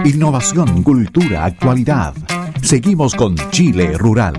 Innovación, cultura, actualidad. Seguimos con Chile Rural.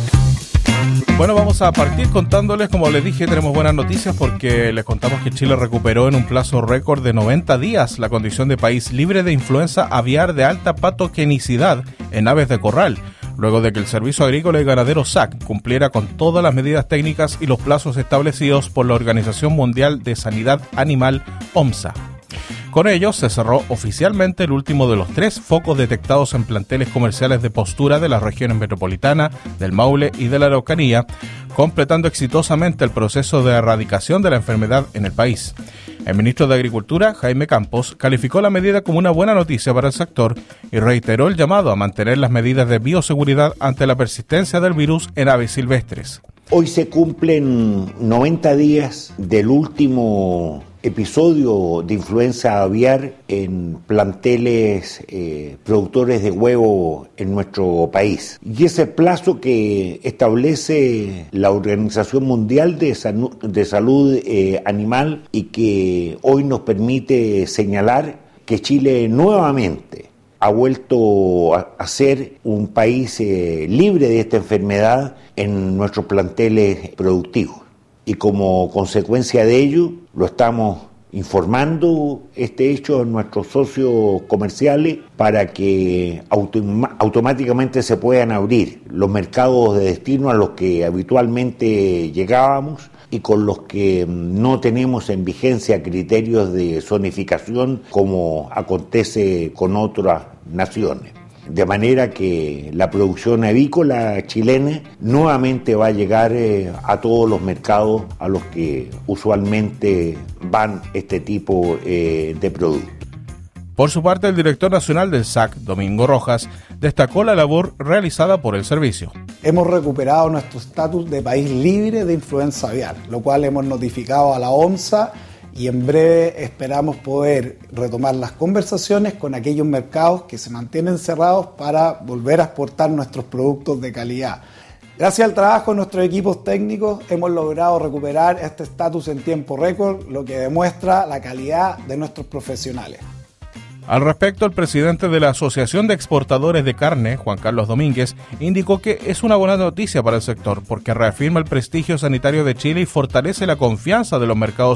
Bueno, vamos a partir contándoles, como les dije, tenemos buenas noticias porque les contamos que Chile recuperó en un plazo récord de 90 días la condición de país libre de influenza aviar de alta patogenicidad en aves de corral, luego de que el Servicio Agrícola y Ganadero SAC cumpliera con todas las medidas técnicas y los plazos establecidos por la Organización Mundial de Sanidad Animal, OMSA. Con ello, se cerró oficialmente el último de los 3 focos detectados en planteles comerciales de postura de las regiones metropolitana, del Maule y de la Araucanía, completando exitosamente el proceso de erradicación de la enfermedad en el país. El ministro de Agricultura, Jaime Campos, calificó la medida como una buena noticia para el sector y reiteró el llamado a mantener las medidas de bioseguridad ante la persistencia del virus en aves silvestres. Hoy se cumplen 90 días del último episodio de influenza aviar en planteles productores de huevo en nuestro país. Y ese plazo que establece la Organización Mundial de Salud Animal y que hoy nos permite señalar que Chile nuevamente ha vuelto a ser un país libre de esta enfermedad en nuestros planteles productivos. Y como consecuencia de ello, lo estamos informando este hecho a nuestros socios comerciales para que automáticamente se puedan abrir los mercados de destino a los que habitualmente llegábamos y con los que no tenemos en vigencia criterios de zonificación como acontece con otras naciones. De manera que la producción avícola chilena nuevamente va a llegar a todos los mercados a los que usualmente van este tipo de productos. Por su parte, el director nacional del SAC, Domingo Rojas, destacó la labor realizada por el servicio. Hemos recuperado nuestro estatus de país libre de influenza aviar, lo cual hemos notificado a la OMSA y en breve esperamos poder retomar las conversaciones con aquellos mercados que se mantienen cerrados para volver a exportar nuestros productos de calidad. Gracias al trabajo de nuestros equipos técnicos hemos logrado recuperar este estatus en tiempo récord, lo que demuestra la calidad de nuestros profesionales. Al respecto, el presidente de la Asociación de Exportadores de Carne, Juan Carlos Domínguez, indicó que es una buena noticia para el sector porque reafirma el prestigio sanitario de Chile y fortalece la confianza de los mercados